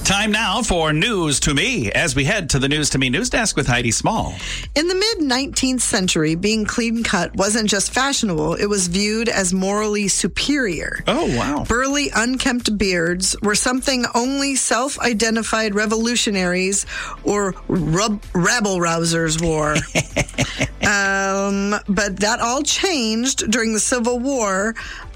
Time now for News to Me as we head to the News to Me news desk with Heidi Small. In the mid-19th century, being clean-cut wasn't just fashionable, it was viewed as morally superior. Oh, wow. Burly, unkempt beards were something only self-identified revolutionaries or rabble-rousers wore. But that all changed during the Civil War.